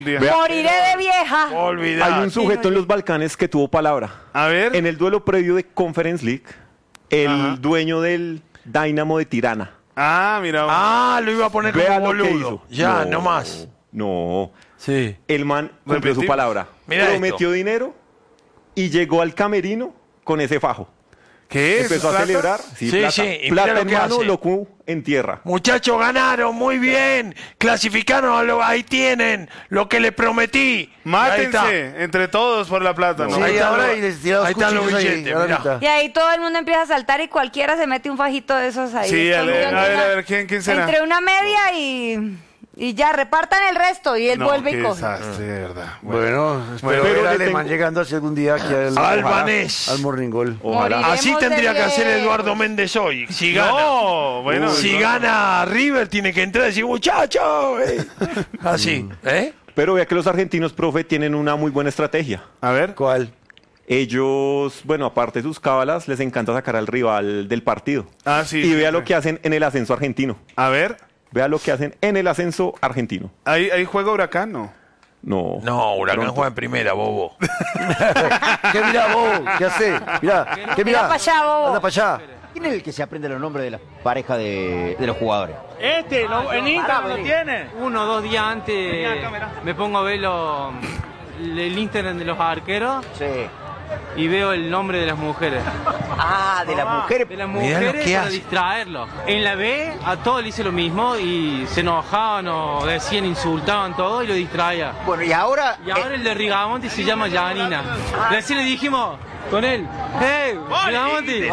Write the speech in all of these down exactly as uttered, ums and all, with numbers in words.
Vea, Moriré de vieja. Olvidar. hay un sujeto en los Balcanes que tuvo palabra. A ver. En el duelo previo de Conference League, el Ajá. dueño del Dynamo de Tirana. Ah, mira. Ah, lo iba a poner como Vea lo que boludo. hizo. Ya, No, no más. No. Sí. El man cumplió su Repetimos. palabra. Mira Prometió esto. dinero y llegó al camerino con ese fajo. ¿Qué es? Empezó a ¿Plata? celebrar. Sí, Sí, plata. sí, y mira Plata lo en que mano, hace. locu en tierra. Muchachos, ganaron, muy bien. Clasificaron, a lo- ahí tienen lo que les prometí. Ahí está. Mátense entre todos por la plata, ¿no? Sí, Ahí está ahora lo- y les tira dos ahí están los cuchillos ahí, billetes, ahora mirá. ahorita. Y ahí todo el mundo empieza a saltar y cualquiera se mete un fajito de esos ahí. Sí, a ver, escondido a ver, entre a una- ver, ¿quién, quién será? Entre una media y, y ya, repartan el resto y él No, vuelve qué y coge. desastre, de verdad. Bueno, espero Bueno, ver pero al le alemán tengo- llegando así algún día aquí al, Albanés. al Morringol. Ojalá. Moriremos Así de tendría que hacer viejos. Eduardo Méndez hoy. Si gana. No, bueno. si no. gana River, tiene que entrar y decir, muchacho. eh". Así, ¿eh? Pero vea que los argentinos, profe, tienen una muy buena estrategia. A ver. ¿Cuál? Ellos, bueno, aparte de sus cábalas, les encanta sacar al rival del partido. Ah, sí. Y sí, vea sí. lo que hacen en el ascenso argentino. A ver. Vea lo que hacen en el ascenso argentino. ¿Ahí, ahí juega Huracán, no? No. No, Huracán Pronto. juega en primera, bobo. ¿Qué mira vos? ¿Qué hace? Mira, ¿qué mira? Mira pa' allá, bobo. Anda para allá. ¿Quién es el que se aprende los nombres de la pareja de, de los jugadores? Este, lo, en Instagram lo tiene. Uno o dos días antes me pongo a ver lo- el Instagram de los arqueros Sí. y veo el nombre de las mujeres. Ah, de las mujeres. De las Mirá lo mujeres que para hace. distraerlos. En la B a todos le hice lo mismo y se enojaban o decían, insultaban todo y lo distraía. Bueno, y ahora. Y ahora eh, el de Rigamonti se llama Janina. Recién le dijimos con él, ¡Hey, Rigamonti!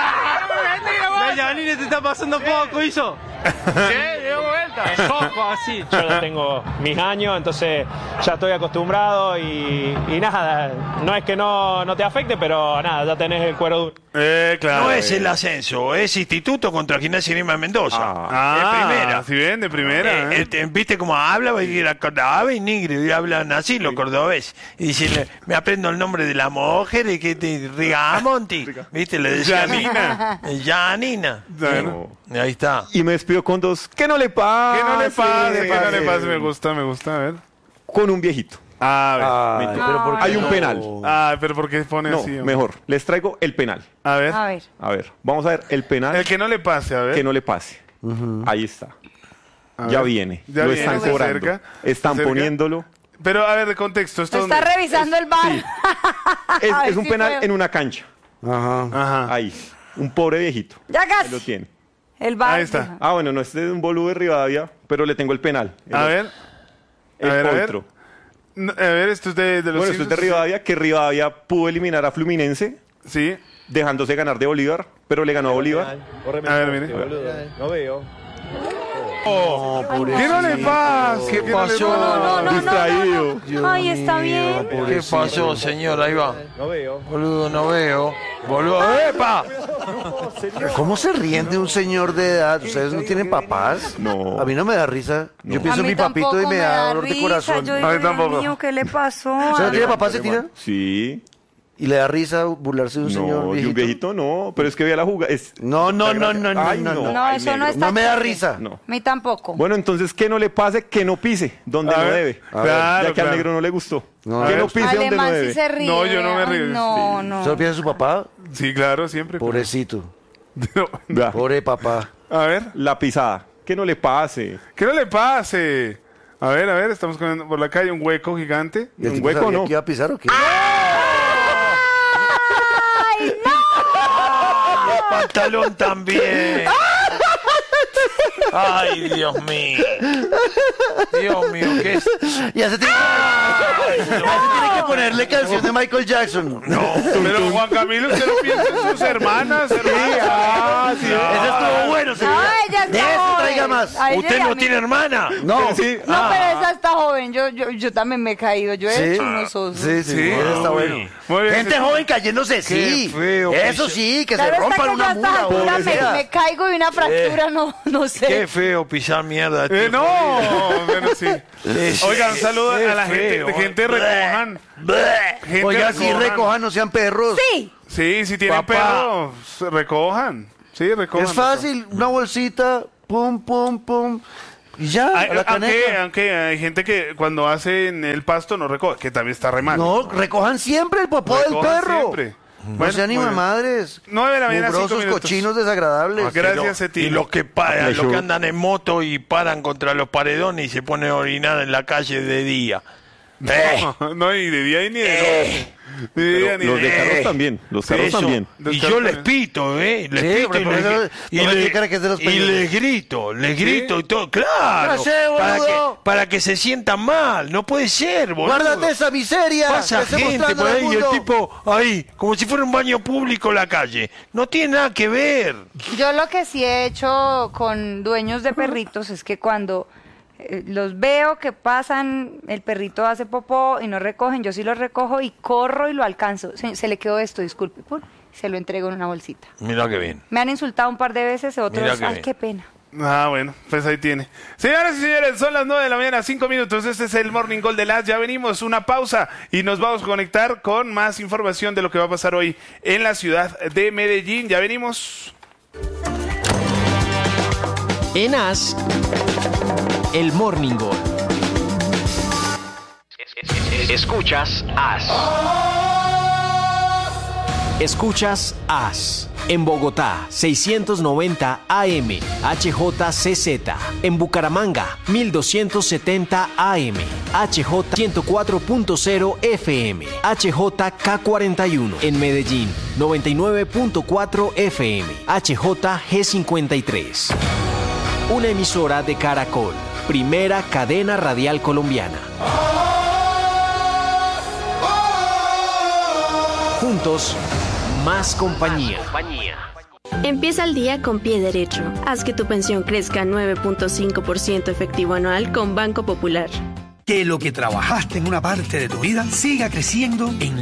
La Janina te está pasando poco, hizo. Sí, dio vuelta. Poco así. Yo ya tengo mis años, entonces ya estoy acostumbrado y, y nada, no es que no, no te afecte, pero nada, ya tenés el cuero duro. Eh, claro. No es el ascenso, es Instituto contra Gimnasia y Grima de Mendoza. Ah, es primera. Si bien, de primera. Eh, ¿eh? este, ¿Viste cómo habla? Y era cordobés y negro, y hablan así los cordobeses. Y dicen, me aprendo el nombre de la mujer y que te Rigamonti. ¿Viste? Le decían. Janina. Eh, Janina. Bueno. Eh, Ahí está. Y me despido con dos. Que no le pase. Que no le pase, que no le pase. Me gusta, me gusta. A ver. Con un viejito. A ver. Ay, pero ¿por qué Hay un no? penal. Ah, pero ¿por qué pone No, así? hombre? mejor. Les traigo el penal. A ver. A ver. A ver, vamos a ver el penal El que no le pase, a ver. que no le pase. Ahí está. A Ya ver. viene. Ya Lo viene, están se cobrando. acerca, Están se acerca. poniéndolo. Pero, a ver, de contexto. ¿Esto Está dónde? revisando el bar. Es, Ay, es un sí penal fue. en una cancha. Ajá. Ajá. Ahí. Un pobre viejito. Ya Ahí lo casi. tiene. El bar. Ahí está. Ah, bueno, no es de un boludo de Rivadavia, pero le tengo el penal. El A otro. ver. El a ver, a ver. otro. No, a ver, esto es de, de los Bueno, esto es de Simpsons. Rivadavia, que Rivadavia pudo eliminar a Fluminense, Sí. dejándose ganar de Bolívar, pero le ganó a Bolívar. A ver, mire. No veo. ¿Qué no le pasa? ¿Qué no le pasó? pasa? No, no, no, Distraído. no, no. Ay, está bien. ¿Qué pasó, señor? Ahí va. No veo. Boludo, no veo. Boludo, ¡epa! ¿Cómo se ríen de un señor de edad? ¿Ustedes no tienen papás? No. A mí no me da risa. Yo A pienso en mí mi papito y tampoco me da dolor de risa. corazón. Yo digo, A mí Dios tampoco. mío, ¿qué le pasó? ¿Usted no tiene Ay, papá, Cetina? Sí. ¿Y le da risa burlarse de un señor No, de viejito? un viejito no, pero es que vea la jugada. es- No, no, está no, grande. no, no, Ay, no, no. No, ay, eso no negro. está No me da chévere. risa. No. A mí tampoco. Bueno, entonces que no le pase, que no pise donde A no ver. debe. A ver. Claro, ya que al claro. negro no le gustó. No, a que ver. no pise donde no Alemán debe. sí se ríe. No, yo no me Ay, río. No, no. ¿Solo piensa en su papá? Sí, claro, siempre. pero- Pobrecito. No. Vea, Pobre papá. A ver. la pisada. Que no le pase. ¿Qué no le pase? A ver, a ver, estamos caminando por la calle, un hueco gigante. ¿Y el Un tipo hueco, sabía no. que iba a pisar o qué? ¡Ay, no! El pantalón también. Ay, Dios mío. Dios mío, ¿qué es? Ya se tiene, ya se tiene que ponerle canción de Michael Jackson. No. Pero Juan Camilo, usted no piensa en sus hermanas, hermanas. Ah, sí. Ese estuvo bueno, señor. Ay, ya De está ese joven. traiga más. Ay, ¿Usted ya, no mi- tiene hermana? No. Sí. No, Ah. pero esa está joven. Yo, yo, yo también me he caído. Yo he Sí. hecho unos osos. Sí, sí, Sí. ese está Uy. bueno. Muy bien, Gente sí. joven cayéndose, sí. feo, Eso que sí, que Claro se está rompan que yo una a estas mula o lo alturas que me, sea. me caigo y una fractura, no, no sé. Qué feo pisar mierda. Eh, no, bueno, sí. Es- Oigan, un saludo es a la gente, feo. de gente recojan. Gente Oiga, si recojan. recojan, no sean perros. Sí. Sí, si tienen Papá. perros, recojan. Sí, recojan. Es fácil, una bolsita, pum, pum, pum. Y ya, Hay- a la aunque, caneca. aunque hay gente que cuando hacen el pasto no recoge, que también está re mal. No, recojan siempre el popó del Recojan perro. siempre. No Bueno, sean ni muy bien. madres. nueve de la mañana, cinco Mugrosos, minutos. cochinos, desagradables. Ah, gracias, Pero- Cetina. y los que paran, Pleasure. los que andan en moto y paran contra los paredones y se ponen a orinar en la calle de día. Eh, No, no, ni de día ni de noche. Ni de día Pero ni los de de carros también, los carros eso. también. Y yo les pito, ¿eh? Les Sí, pito pero y, por les, eso y no me les- digan que es de los y peñones. les grito, les grito y todo, claro. Ya sé, para, que, boludo. para que se sientan mal, no puede ser, boludo. Guárdate esa miseria. Pasa que esté gente mostrando por al ahí y el mundo. tipo ahí, como si fuera un baño público la calle. No tiene nada que ver. Yo lo que sí he hecho con dueños de perritos es que cuando eh, los veo que pasan, el perrito hace popó y no recogen, yo sí lo recojo y corro y lo alcanzo. Se, se le quedó esto, disculpe, pum, y se lo entrego en una bolsita. Mira qué bien. Me han insultado un par de veces, otros, Mira qué ay, bien. qué pena. Ah, bueno, pues ahí tiene. Señoras y señores, son las nueve de la mañana, cinco minutos. Este es el Morning Call de las. Ya venimos, una pausa y nos vamos a conectar con más información de lo que va a pasar hoy en la ciudad de Medellín. Ya venimos. En As, el Morning Call. Escuchas As. Escuchas As. En Bogotá, seiscientos noventa A M, H J C Z. En Bucaramanga, mil doscientos setenta A M, H J ciento cuatro punto cero F M, H J K cuarenta y uno. En Medellín, noventa y nueve punto cuatro F M, H J G cincuenta y tres. Una emisora de Caracol, primera cadena radial colombiana. Juntos, más compañía. Empieza el día con pie derecho. Haz que tu pensión crezca nueve punto cinco por ciento efectivo anual con Banco Popular. Que lo que trabajaste en una parte de tu vida siga creciendo en